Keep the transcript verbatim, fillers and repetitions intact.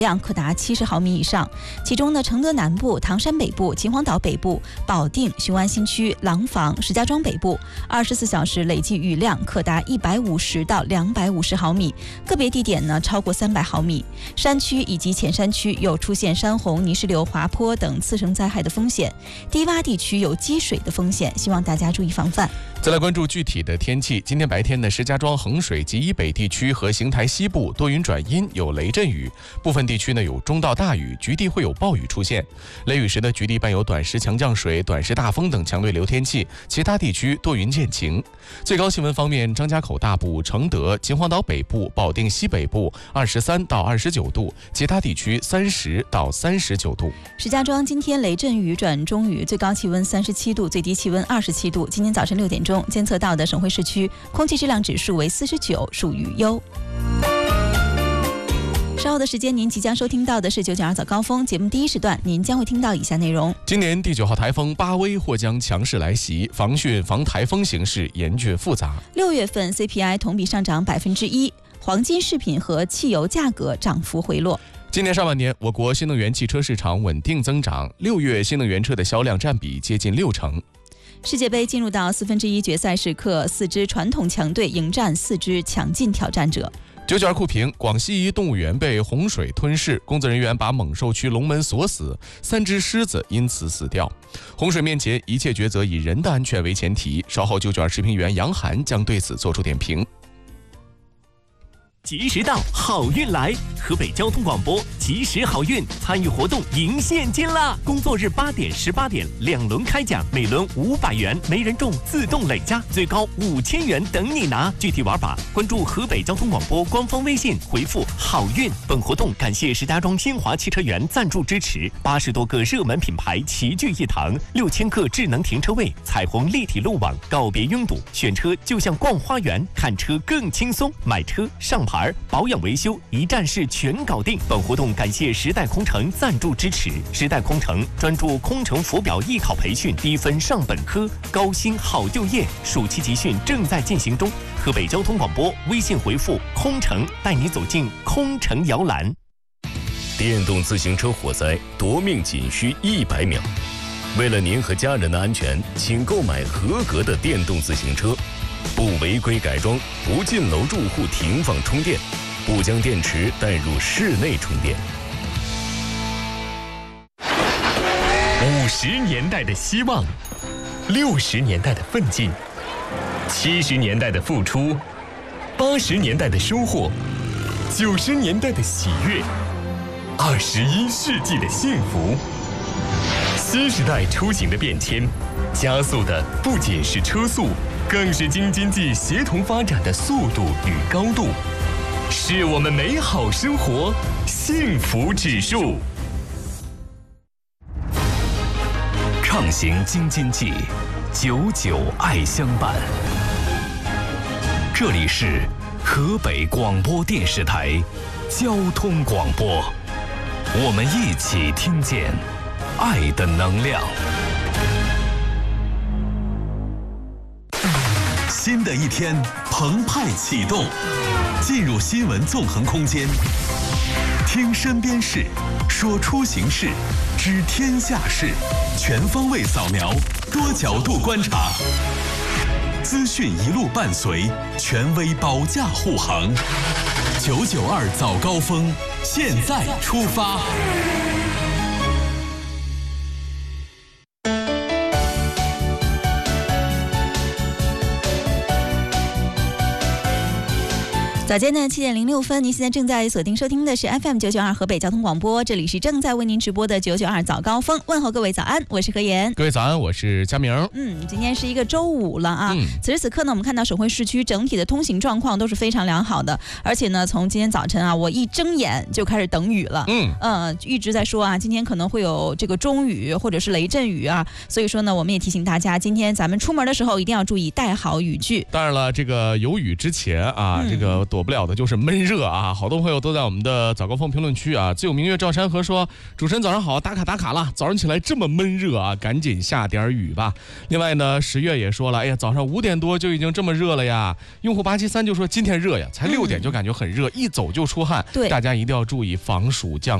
量可达七十毫米以上，其中呢，承德南部、唐山北部、秦皇岛北部、保定、雄安新区、廊坊、石家庄北部，二十四小时累计雨量可达一百五十到两百五十毫米，个别地点呢超过三百毫米。山区以及前山区有出现山洪、泥石流、滑坡等次生灾害的风险，低洼地区有积水的风险，希望大家注意防范。 再来关注具体的天气。今天白天呢，石家庄、衡水及以北地区和邢台西部多云转阴，有雷阵雨，部分地区呢有中到大雨，局地会有暴雨出现。雷雨时呢，局地伴有短时强降水、短时大风等强对流天气，其他地区多云见晴。最高气温方面，张家口大部、承德、秦皇岛北部、保定西北部二十三到二十九度，其他地区三十到三十九度。 石家庄今天雷阵雨转中雨，最高气温三十七度，最低气温二十七度。今天早晨六点钟监测到的省会市区空气质量指数为四十九，属于优。稍后的时间，您即将收听到的是九九二早高峰节目第一时段，您将会听到以下内容： 今年第九号台风巴威或将强势来袭，防汛防台风形势严峻复杂。 六月份 C P I 同比上涨百分之一，黄金饰品和汽油价格涨幅回落。 今年上半年，我国新能源汽车市场稳定增长，六月新能源车的销量占比接近六成。 世界杯进入到四分之一决赛时刻，四支传统强队迎战四支强劲挑战者。 九九二酷评：广西一动物园被洪水吞噬，工作人员把猛兽区龙门锁死，三只狮子因此死掉。洪水面前，一切抉择以人的安全为前提。稍后九九二视频员杨涵将对此做出点评。 及时到，好运来！河北交通广播及时好运参与活动赢现金啦！工作日八点、十八点两轮开奖，每轮五百元，没人中自动累加，最高五千元等你拿。具体玩法，关注河北交通广播官方微信，回复“好运”。本活动感谢石家庄新华汽车园赞助支持，八十多个热门品牌齐聚一堂，六千个智能停车位，彩虹立体路网，告别拥堵，选车就像逛花园，看车更轻松，买车上牌。保养维修一站式全搞定。本活动感谢时代空乘赞助支持。时代空乘专注空乘浮表艺考培训，低分上本科，高薪好就业。暑期集训正在进行中。河北交通广播微信回复空乘，带你走进空乘摇篮。 电动自行车火灾夺命仅需一百秒。为了您和家人的安全，请购买合格的电动自行车。不违规改装，不进楼住户停放充电，不将电池带入室内充电。 五十年代的希望，六十年代的奋进，七十年代的付出，八十年代的收获，九十年代的喜悦，二十一世纪的幸福。新时代出行的变迁，加速的不仅是车速，更是京津冀协同发展的速度与高度，是我们美好生活幸福指数。 畅行京津冀，久久爱相伴。这里是河北广播电视台交通广播，我们一起听见爱的能量。 新的一天澎湃启动，进入新闻纵横空间，听身边事，说出行事，知天下事，全方位扫描，多角度观察，资讯一路伴随，权威保驾护航。九九二早高峰，现在出发。 早间的七点零六分，您现在正在锁定收听的是 F M 九九二河北交通广播，这里是正在为您直播的九九二早高峰，问候各位早安，我是何妍。 各位早安，我是佳明。 嗯，今天是一个周五了啊。嗯、此时此刻呢，我们看到省会市区整体的通行状况都是非常良好的，而且呢，从今天早晨啊，我一睁眼就开始等雨了。嗯，呃，一直在说啊，今天可能会有这个中雨或者是雷阵雨啊，所以说呢，我们也提醒大家，今天咱们出门的时候一定要注意带好雨具。 当然了，这个有雨之前啊，嗯、这个躲。 躲不了的就是闷热啊！好多朋友都在我们的早高峰评论区啊，最有明月赵山河说：“主持人早上好，打卡打卡了，早上起来这么闷热啊，赶紧下点雨吧。”另外呢，十月也说了，哎呀，早上五点多就已经这么热了呀。用户八七三就说今天热呀，才六点就感觉很热，嗯、一走就出汗。 对， 大家一定要注意防暑降